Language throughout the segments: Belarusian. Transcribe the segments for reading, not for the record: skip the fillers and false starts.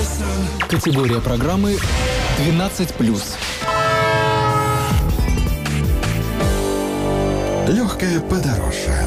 Категория программы 12+. Легкое подороже.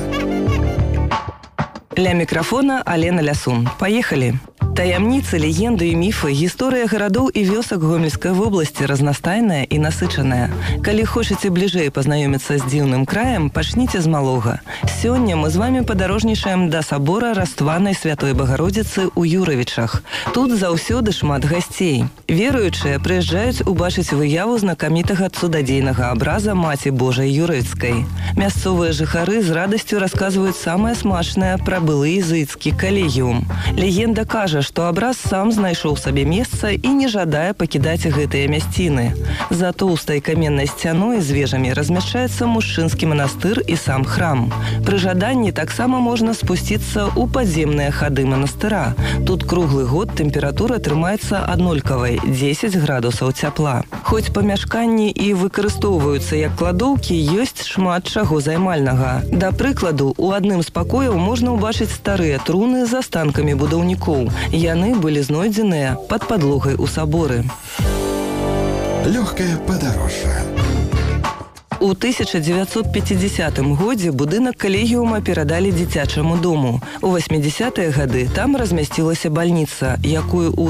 Ля микрофона Алена Лясун. Поехали! Таямніцы, легенды і міфы, гісторыя гарадоў і вёсак Гомельскай вобласці разнастайная і насычаная. Калі хочаце бліжэй пазнаёміцца з дзіўным краем, пачніце з малога. Сёння мы з вами падарожнічаем да сабора Растванай Святой Багародзіцы ў Юравічах. Тут заўсёды шмат гасцей. Веруючыя прыязджаюць убачыць выяву знакамітага цудадзейнага абраза Маці Божай Юравіцкай. Мясцовыя жыхары з радасцю расказваюць самае смачнае пра былы языцкі калегіум. Легенда кажа, што абраз сам знайшоў сабе месца і не жадае пакідаць гэтыя мясціны. За тоўстай каменнай сцяной з вежамі размяшчаецца мужчынскі манастыр і сам храм. Пры жаданні таксама можна спусціцца ў падземныя хады манастыра. Тут круглы год тэмпература трымаецца аднолькавай – 10 градусаў цяпла. Хоць памяшканні і выкарыстоўваюцца як кладоўкі, ёсць шмат чаго займальнага. Да прыкладу, у адным з пакояў можна ўбачыць старыя труны з астанкамі будаўнікоў. Яны былі знойдзеныя пад падлогай у саборы. Легкое подороже. У 1950 годзе будынак калегіума перадалі дзіцячаму дому. У 80-е гады там размясцілася бальніца, якую ў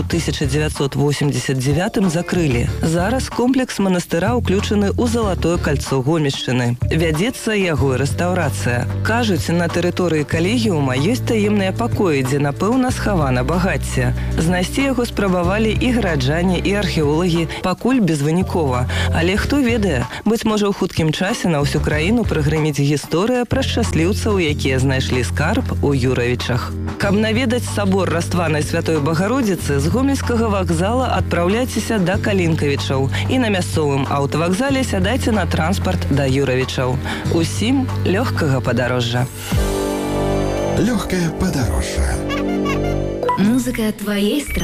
1989 закрылі. Зараз комплекс манастыра ўключаны ў залатое кальцо Гомельшчыны. Вядзецца яго рэстаўрацыя. Кажуць, на тэрыторыі калегіума ёсць таемныя пакоі, дзе, напэўна, схавана багацце. Знайсці яго спрабавалі і гараджане, і археолагі, пакуль безвынікова. Але хто ведае, быць можа, у хуткім часе на ўсю краіну прыгрыміць гісторыя пра шчасліўцаў, якія знайшлі скарб у Юравічах. Каб наведаць сабор Растванай Святой Багародзіцы, з гомельскага вакзала адпраўляйцеся да Калінкавічаў і на мясцовым аўтавакзале сядайце на транспарт да Юравічаў. Усім лёгкага падарожжа. Легкое подороже. Музыка твоей страны.